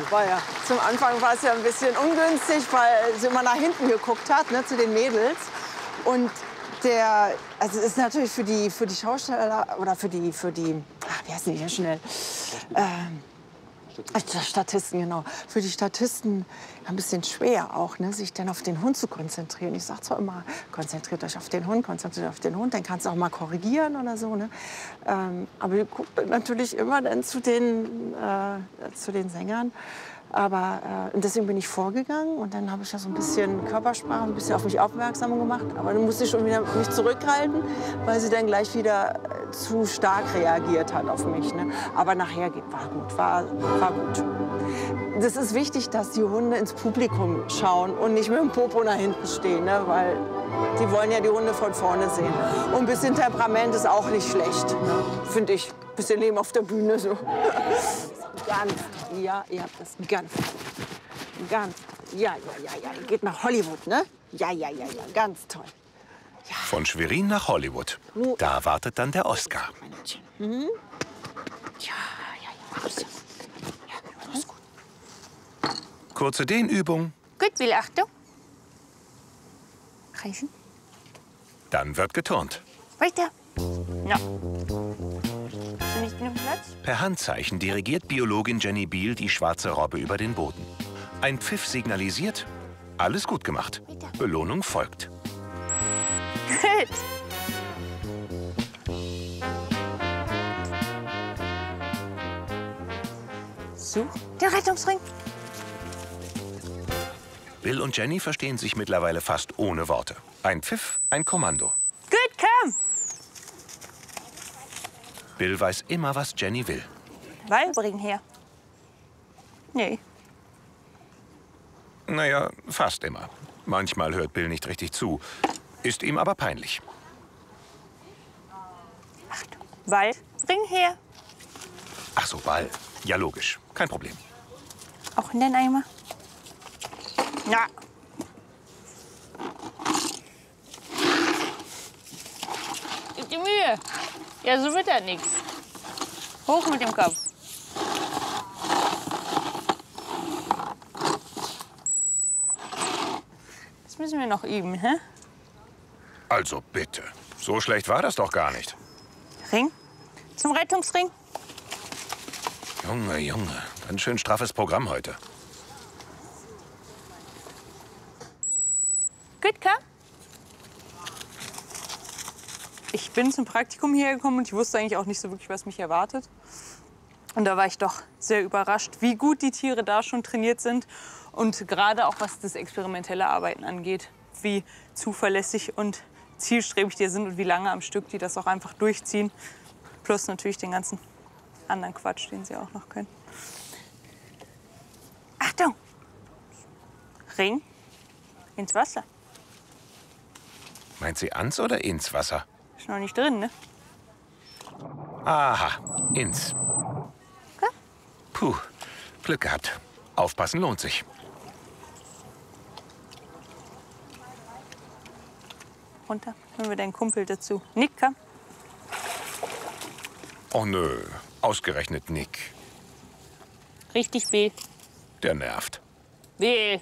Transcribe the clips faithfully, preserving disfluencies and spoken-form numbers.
war ja. Zum Anfang war es ja ein bisschen ungünstig, weil sie immer nach hinten geguckt hat, ne, zu den Mädels. Und der, also es ist natürlich für die, für die Schausteller oder für die, für die, ach, wie heißen die hier schnell? Ähm, Statisten. Statisten, genau. Für die Statisten ein bisschen schwer auch, ne, sich dann auf den Hund zu konzentrieren. Ich sage zwar immer, konzentriert euch auf den Hund, konzentriert euch auf den Hund, dann kannst du auch mal korrigieren oder so. Ne? Ähm, aber ihr guckt natürlich immer dann zu den, äh, zu den Sängern. Aber äh, und deswegen bin ich vorgegangen und dann habe ich ja so ein bisschen Körpersprache, ein bisschen auf mich aufmerksam gemacht. Aber dann musste ich schon wieder mich zurückhalten, weil sie dann gleich wieder äh, zu stark reagiert hat auf mich. Ne? Aber nachher war gut, war, war gut. Das ist wichtig, dass die Hunde ins Publikum schauen und nicht mit dem Popo nach hinten stehen, ne? Weil die wollen ja die Hunde von vorne sehen. Und ein bisschen Temperament ist auch nicht schlecht, ne? Finde ich. Ein bisschen Leben auf der Bühne so. Ganz, ja, ihr habt das ganz, ganz, ja, ja, ja, ja, geht nach Hollywood, ne? Ja, ja, ja, ja, ganz toll. Ja. Von Schwerin nach Hollywood. Da wartet dann der Oscar. Mhm. Ja, ja, ja, alles, ja, alles gut. Kurze Dehnübung. Gut, Will, Achtung. Reichen. Dann wird geturnt. Weiter. Ja. Bist du nicht genug Platz? Per Handzeichen dirigiert Biologin Jenny Biel die schwarze Robbe über den Boden. Ein Pfiff signalisiert, alles gut gemacht. Belohnung folgt. Gut. Such den Rettungsring. Bill und Jenny verstehen sich mittlerweile fast ohne Worte. Ein Pfiff, ein Kommando. Gut, komm. Bill weiß immer, was Jenny will. Ball bringen her. Nee. Naja, fast immer. Manchmal hört Bill nicht richtig zu. Ist ihm aber peinlich. Achtung. Ball bring her. Ach so, Ball. Ja, logisch. Kein Problem. Auch in den Eimer. Na. Gib dir Mühe. Ja, so wird das nichts. Hoch mit dem Kopf. Das müssen wir noch üben, hä? Also bitte. So schlecht war das doch gar nicht. Ring. Zum Rettungsring. Junge, Junge. Ganz schön straffes Programm heute. Gut, komm. Ich bin zum Praktikum hierher gekommen und ich wusste eigentlich auch nicht so wirklich, was mich erwartet. Und da war ich doch sehr überrascht, wie gut die Tiere da schon trainiert sind. Und gerade auch was das experimentelle Arbeiten angeht, wie zuverlässig und zielstrebig die sind und wie lange am Stück die das auch einfach durchziehen. Plus natürlich den ganzen anderen Quatsch, den sie auch noch können. Achtung! Ring ins Wasser. Meint sie ans oder ins Wasser? Ist noch nicht drin, ne? Aha, ins. Okay. Puh, Glück gehabt. Aufpassen lohnt sich. Runter, holen wir deinen Kumpel dazu. Nick, komm. Oh nö, ausgerechnet Nick. Richtig, Bill. Der nervt. Bill.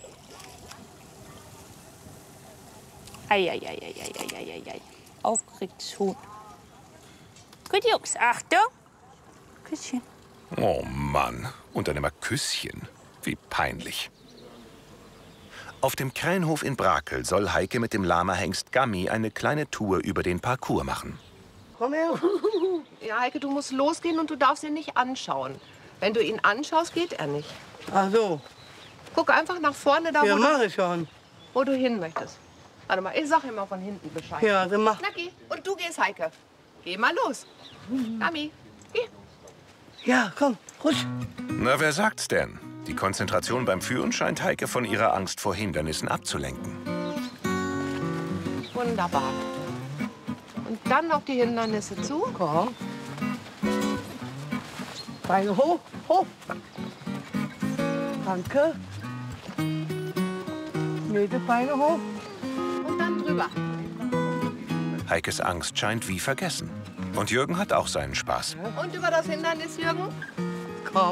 Eieieiei. Aufgeregtes Huhn. Gut, Jungs, Achtung. Küsschen. Oh Mann, und dann immer Küsschen. Wie peinlich. Auf dem Krähenhof in Brakel soll Heike mit dem Lama-Hengst Gummy eine kleine Tour über den Parcours machen. Komm her. Ja, Heike, du musst losgehen und du darfst ihn nicht anschauen. Wenn du ihn anschaust, geht er nicht. Ach so. Guck einfach nach vorne, da Ja, wo, mach du, ich schon. wo du hin möchtest. Warte mal, ich sag ihm mal von hinten Bescheid. Ja, dann mach. Na, geh. Und du gehst, Heike. Geh mal los. Gummy, geh. Ja, komm, ruhig. Na, wer sagt's denn? Die Konzentration beim Führen scheint Heike von ihrer Angst vor Hindernissen abzulenken. Wunderbar. Und dann auf die Hindernisse zu. Komm. Beine hoch, hoch. Danke. Nächste Beine hoch. Und dann drüber. Heikes Angst scheint wie vergessen. Und Jürgen hat auch seinen Spaß. Und über das Hindernis, Jürgen.